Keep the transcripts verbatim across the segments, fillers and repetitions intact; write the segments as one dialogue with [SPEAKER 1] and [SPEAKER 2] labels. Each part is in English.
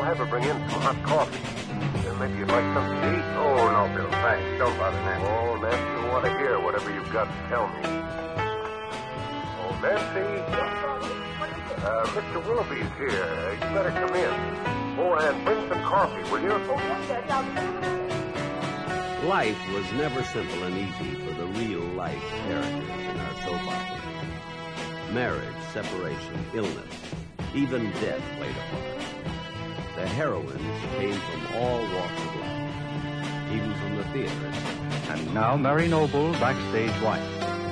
[SPEAKER 1] have her bring in some hot coffee. Then maybe you'd like something to eat? Oh, no, Bill, thanks. Don't bother, Nancy. Oh, Nancy will want to hear whatever you've got to tell me. Oh, Nancy? Uh, Mister Willoughby's here. Uh, you better come in. Oh, and bring some coffee, will you?
[SPEAKER 2] Oh, yes, sir.
[SPEAKER 3] Life was never simple and easy for the real-life characters in our soap opera. Marriage, separation, illness, even death played a part. The heroines came from all walks of life, even from the theaters.
[SPEAKER 4] And now Mary Noble, backstage wife.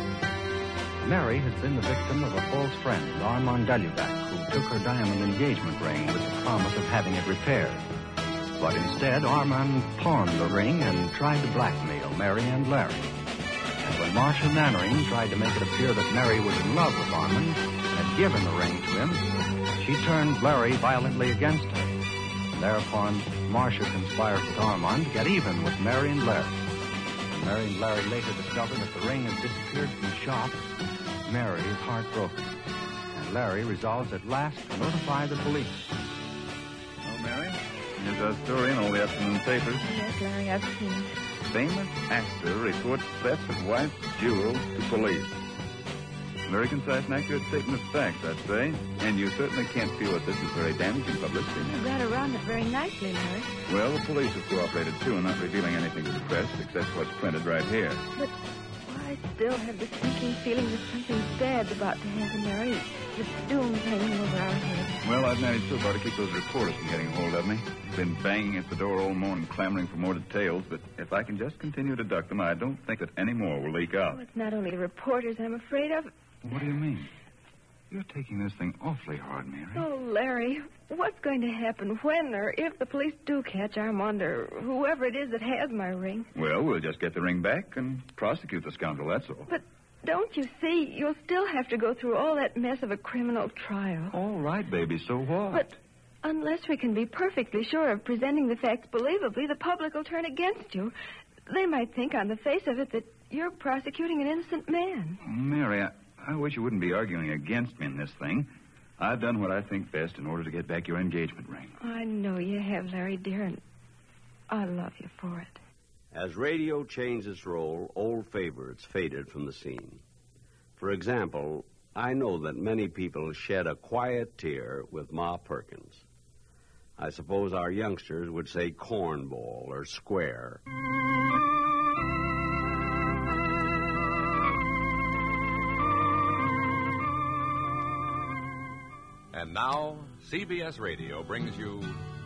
[SPEAKER 4] Mary has been the victim of a false friend, Armand Dalubac, who took her diamond engagement ring with the promise of having it repaired. But instead, Armand pawned the ring and tried to blackmail Mary and Larry. And when Marcia Mannering tried to make it appear that Mary was in love with Armand and had given the ring to him, she turned Larry violently against her. And thereupon, Marcia conspired with Armand to get even with Mary and Larry. When Mary and Larry later discovered that the ring had disappeared from the shop, Mary is heartbroken. And Larry resolves at last to notify the police.
[SPEAKER 5] Oh, Mary, here's our story in all the afternoon papers.
[SPEAKER 2] Yes, Larry, I've seen it.
[SPEAKER 5] Famous actor reports theft of wife's jewels to police. Very concise and accurate statement of facts, I'd say. And you certainly can't feel that this is very damaging publicity.
[SPEAKER 2] You got around it very nicely, Larry.
[SPEAKER 5] Well, the police have cooperated, too, not revealing anything to the press except what's printed right here.
[SPEAKER 2] But I still have this sinking feeling that something bad's about to happen, Larry. The doom's hanging over our heads.
[SPEAKER 5] Well, I've managed so far to keep those reporters from getting a hold of me. Been banging at the door all morning, clamoring for more details, but if I can just continue to duck them, I don't think that any more will leak out.
[SPEAKER 2] Oh, it's not only the reporters I'm afraid of.
[SPEAKER 5] What do you mean? You're taking this thing awfully hard, Mary.
[SPEAKER 2] Oh, Larry, what's going to happen when or if the police do catch Armand or whoever it is that has my ring?
[SPEAKER 5] Well, we'll just get the ring back and prosecute the scoundrel, that's all.
[SPEAKER 2] But don't you see, you'll still have to go through all that mess of a criminal trial.
[SPEAKER 5] All right, baby, so what?
[SPEAKER 2] But unless we can be perfectly sure of presenting the facts believably, the public will turn against you. They might think on the face of it that you're prosecuting an innocent man.
[SPEAKER 5] Mary, I... I wish you wouldn't be arguing against me in this thing. I've done what I think best in order to get back your engagement ring.
[SPEAKER 2] I know you have, Larry, dear, and I love you for it.
[SPEAKER 3] As radio changed its role, old favorites faded from the scene. For example, I know that many people shed a quiet tear with Ma Perkins. I suppose our youngsters would say cornball or square.
[SPEAKER 6] And now, C B S Radio brings you